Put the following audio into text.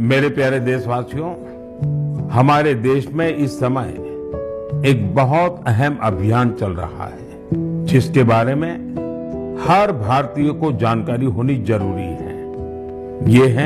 मेरे प्यारे देशवासियों, हमारे देश में इस समय एक बहुत अहम अभियान चल रहा है जिसके बारे में हर भारतीय को जानकारी होनी जरूरी है। ये है